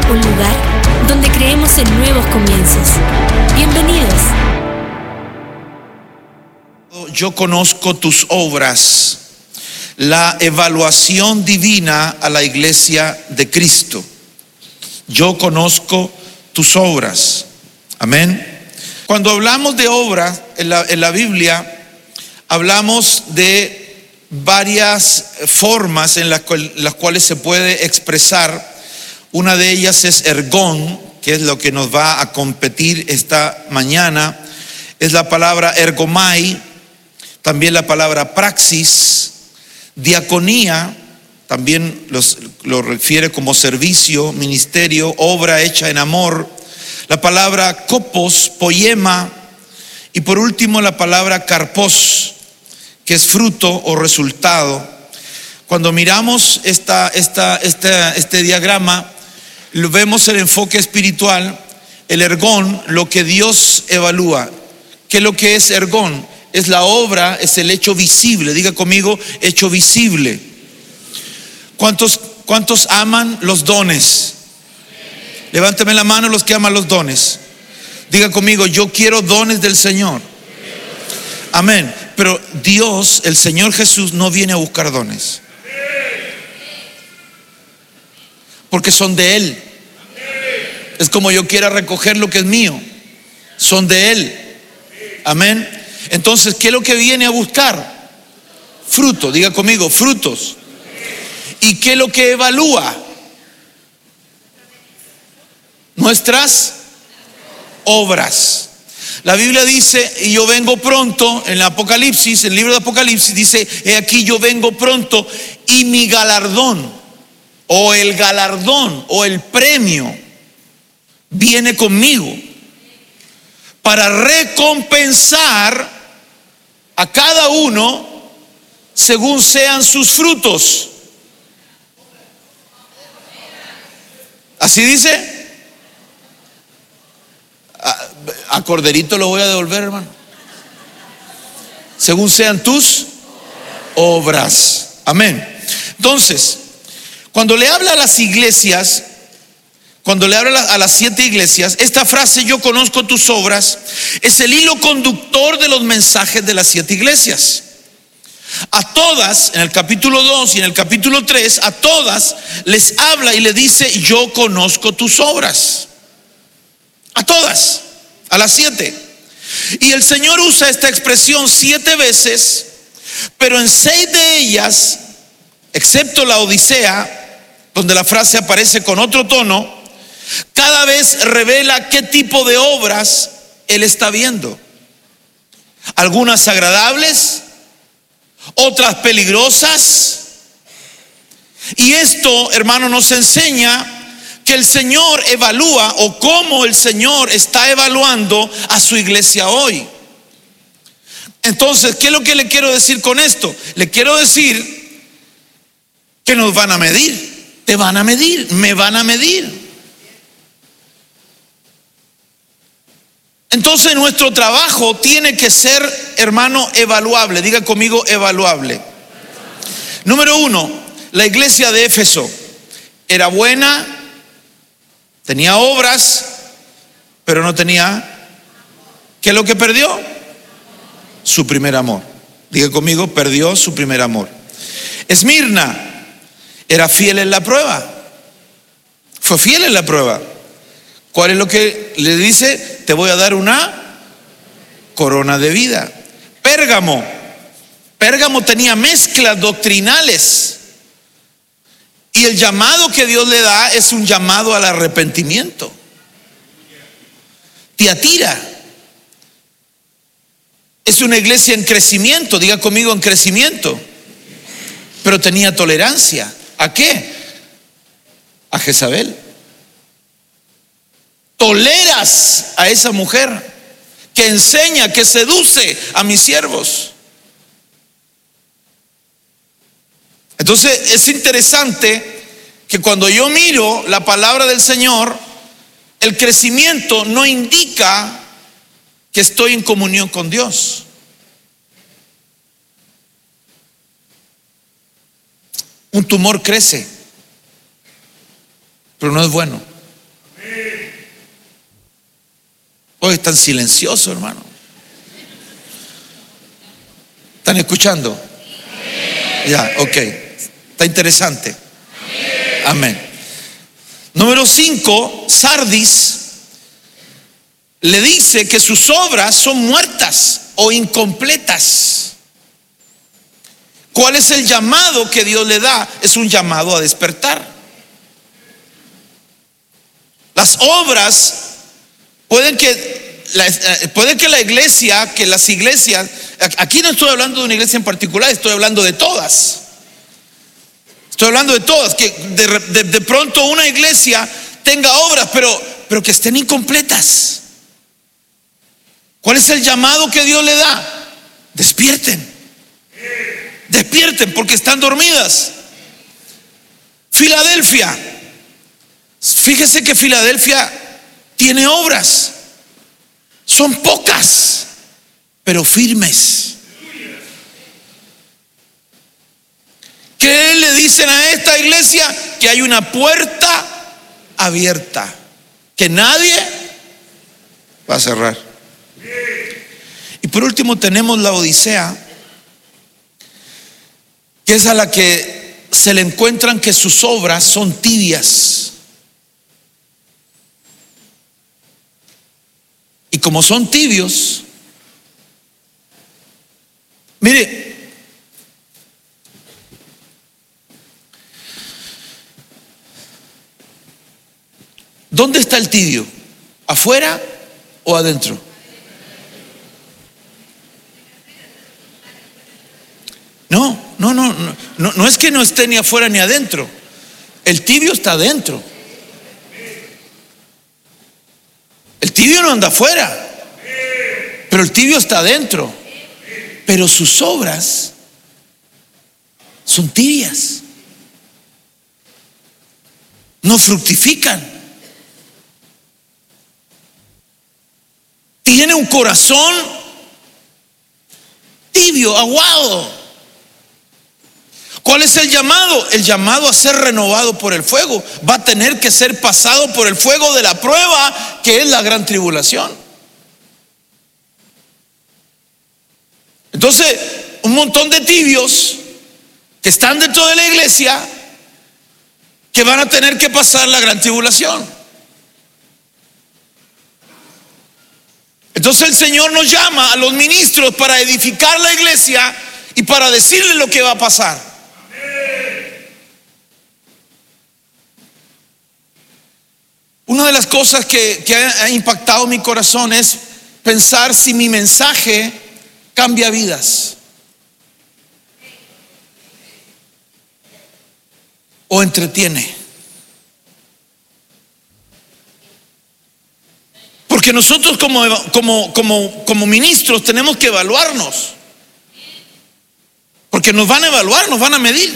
un lugar donde creemos en nuevos comienzos. Bienvenidos. Yo conozco tus obras, la evaluación divina a la iglesia de Cristo. Yo conozco tus obras. Amén. Cuando hablamos de obras en la Biblia, hablamos de varias formas en las cuales se puede expresar. Una de ellas es ergón, que es lo que nos va a competir esta mañana. Es la palabra ergomai, también la palabra praxis, diaconía, también lo refiere como servicio, ministerio, obra hecha en amor. La palabra kopos, poema, y por último la palabra karpos, que es fruto o resultado. Cuando miramos este diagrama, lo vemos el enfoque espiritual, el ergón, lo que Dios evalúa. ¿Qué es lo que es ergón? Es la obra, es el hecho visible. Diga conmigo, hecho visible. ¿Cuántos aman los dones? Levántame la mano los que aman los dones. Diga conmigo, yo quiero dones del Señor. Amén. Pero Dios, el Señor Jesús, no viene a buscar dones, porque son de Él. Es como yo quiera recoger lo que es mío, son de Él. Amén. Entonces, ¿qué es lo que viene a buscar? Fruto. Diga conmigo, frutos. ¿Y qué es lo que evalúa? Nuestras obras. La Biblia dice, y yo vengo pronto, en el Apocalipsis, en el libro de Apocalipsis dice, he aquí yo vengo pronto y mi galardón, o el galardón, o el premio, viene conmigo para recompensar a cada uno según sean sus frutos. ¿Así dice? A Corderito lo voy a devolver, hermano. Según sean tus obras. Amén. Entonces, cuando le habla a las iglesias, cuando le habla a las 7 iglesias, esta frase, yo conozco tus obras, es el hilo conductor de los mensajes de las 7 iglesias. A todas, en el capítulo 2 y en el capítulo 3, a todas les habla y le dice, yo conozco tus obras. A todas, a las 7. Y el Señor usa esta expresión 7 veces, pero en 6 de ellas, excepto la Odisea, donde la frase aparece con otro tono, cada vez revela qué tipo de obras Él está viendo. Algunas agradables, otras peligrosas. Y esto, hermano, nos enseña que el Señor evalúa, o cómo el Señor está evaluando a su iglesia hoy. Entonces, ¿qué es lo que le quiero decir con esto? Le quiero decir que nos van a medir, te van a medir, me van a medir. Entonces nuestro trabajo tiene que ser, hermano, evaluable. Diga conmigo, evaluable. Número 1, la iglesia de Éfeso era buena, tenía obras, pero no tenía. ¿Qué es lo que perdió? Su primer amor. Diga conmigo, perdió su primer amor. Esmirna era fiel en la prueba. Fue fiel en la prueba. ¿Cuál es lo que le dice? Te voy a dar una corona de vida. Pérgamo tenía mezclas doctrinales. Y el llamado que Dios le da es un llamado al arrepentimiento. Tiatira es una iglesia en crecimiento. Diga conmigo, en crecimiento. Pero tenía tolerancia. ¿A qué? A Jezabel. Toleras a esa mujer que enseña, que seduce a mis siervos. Entonces es interesante que cuando yo miro la palabra del Señor, el crecimiento no indica que estoy en comunión con Dios. Un tumor crece, pero no es bueno. Hoy es tan silencioso, hermano. ¿Están escuchando? Ya, ok. Está interesante. Amén. Número 5, Sardis le dice que sus obras son muertas o incompletas. ¿Cuál es el llamado que Dios le da? Es un llamado a despertar. Las obras pueden que la iglesia, que las iglesias, aquí no estoy hablando de una iglesia en particular, estoy hablando de todas. Estoy hablando de todas, que de pronto una iglesia tenga obras, pero que estén incompletas. ¿Cuál es el llamado que Dios le da? Despierten. Despierten porque están dormidas. Filadelfia. Fíjese que Filadelfia tiene obras. Son pocas, pero firmes. ¿Qué le dicen a esta iglesia? Que hay una puerta abierta que nadie va a cerrar. Y por último tenemos la Odisea, que es a la que se le encuentran que sus obras son tibias. Y como son tibios, mire, ¿dónde está el tibio? ¿Afuera o adentro? No es que no esté ni afuera ni adentro. El tibio está adentro. El tibio no anda afuera, pero el tibio está adentro. Pero sus obras son tibias. No fructifican. Tiene un corazón tibio, aguado. ¿Cuál es el llamado? El llamado a ser renovado por el fuego. Va a tener que ser pasado por el fuego de la prueba, que es la gran tribulación. Entonces, un montón de tibios que están dentro de la iglesia que van a tener que pasar la gran tribulación. Entonces el Señor nos llama a los ministros para edificar la iglesia y para decirle lo que va a pasar. Una de las cosas que ha impactado mi corazón es pensar si mi mensaje cambia vidas o entretiene. Porque nosotros como ministros tenemos que evaluarnos. Porque nos van a evaluar, nos van a medir.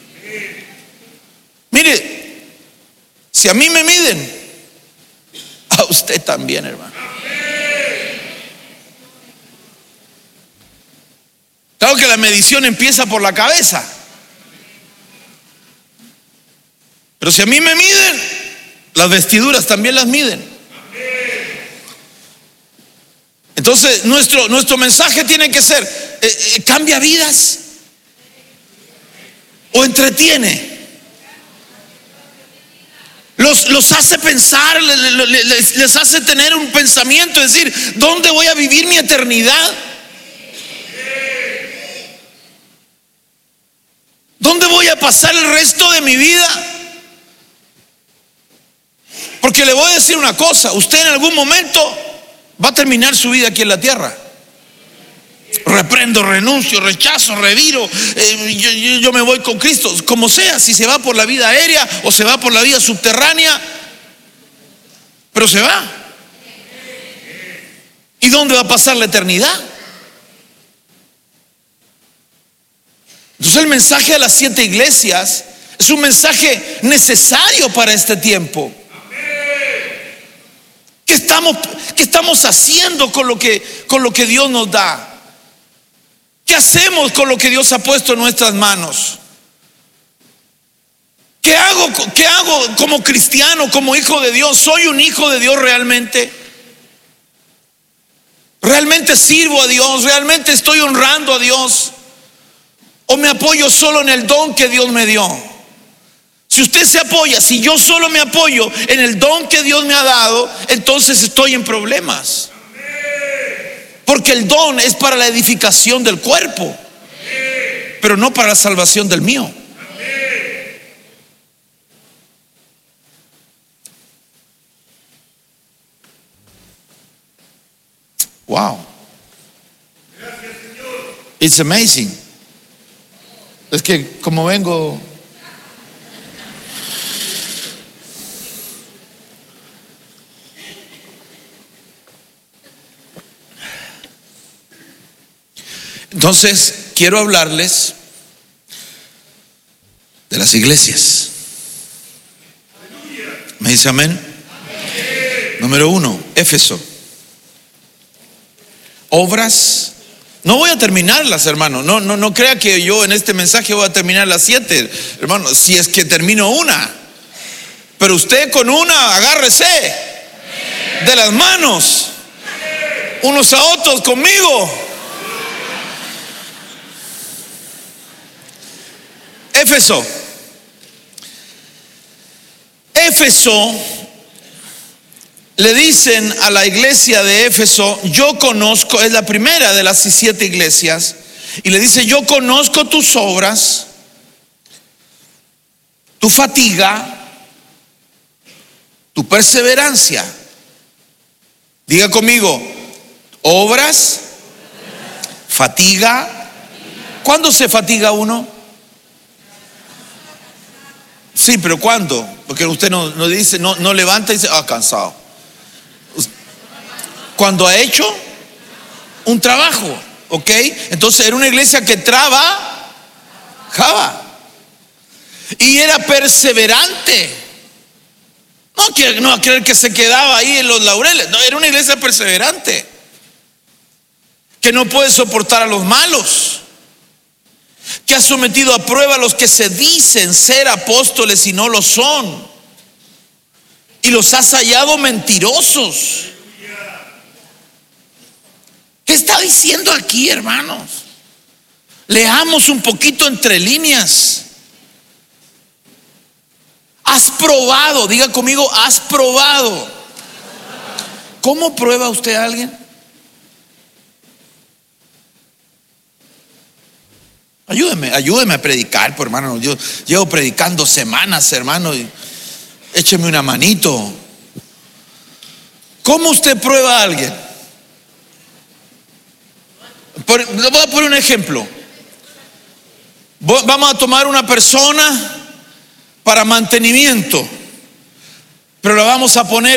Mire, si a mí me miden, a usted también, hermano. Claro que la medición empieza por la cabeza. Pero si a mí me miden, las vestiduras también las miden. Entonces nuestro mensaje tiene que ser, ¿cambia vidas o entretiene? Los hace pensar, les hace tener un pensamiento, es decir, ¿dónde voy a vivir mi eternidad? ¿Dónde voy a pasar el resto de mi vida? Porque le voy a decir una cosa, usted en algún momento va a terminar su vida aquí en la tierra. Reprendo, renuncio, rechazo, reviro, yo me voy con Cristo, como sea, si se va por la vida aérea o se va por la vía subterránea, pero se va. ¿Y dónde va a pasar la eternidad? Entonces el mensaje a las 7 iglesias es un mensaje necesario para este tiempo. ¿Qué estamos haciendo con lo que Dios nos da? ¿Qué hacemos con lo que Dios ha puesto en nuestras manos? ¿Qué hago como cristiano, como hijo de Dios? ¿Soy un hijo de Dios realmente? ¿Realmente sirvo a Dios? ¿Realmente estoy honrando a Dios? ¿O me apoyo solo en el don que Dios me dio? Si usted se apoya, si yo solo me apoyo en el don que Dios me ha dado, entonces estoy en problemas. Porque el don es para la edificación del cuerpo, pero no para la salvación del mío. Wow. It's amazing. Es que como vengo... Entonces, quiero hablarles de las iglesias. ¿Me dice amén? Número 1, Éfeso. Obras. No voy a terminarlas, hermano. No crea que yo en este mensaje voy a terminar las 7, hermano. Si es que termino una. Pero usted con una, agárrese de las manos unos a otros conmigo. Éfeso. Le dicen a la iglesia de Éfeso, yo conozco, es la primera de las 7 iglesias, y le dice, yo conozco tus obras, tu fatiga, tu perseverancia. Diga conmigo, obras, fatiga. ¿Cuándo se fatiga uno? Sí, pero ¿cuándo? Porque usted no dice, no levanta y dice, cansado. Cuando ha hecho un trabajo, ¿ok? Entonces era una iglesia que trabajaba y era perseverante. No a creer que se quedaba ahí en los laureles. No, era una iglesia perseverante que no puede soportar a los malos, que ha sometido a prueba a los que se dicen ser apóstoles y no lo son, y los has hallado mentirosos. ¿Qué está diciendo aquí, hermanos? Leamos un poquito entre líneas. Has probado, diga conmigo, has probado. ¿Cómo prueba usted a alguien? Ayúdeme a predicar, pues, hermano. Yo llevo predicando semanas, hermano, y écheme una manito. ¿Cómo usted prueba a alguien? Le voy a poner un ejemplo. Vamos a tomar una persona para mantenimiento, pero la vamos a poner